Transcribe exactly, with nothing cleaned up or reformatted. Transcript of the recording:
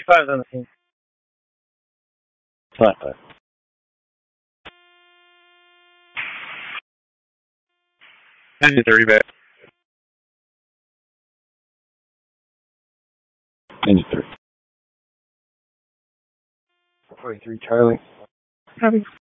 Five on the scene. Flat five. Engine three back. Engine three. Forty-three Charlie. Copy.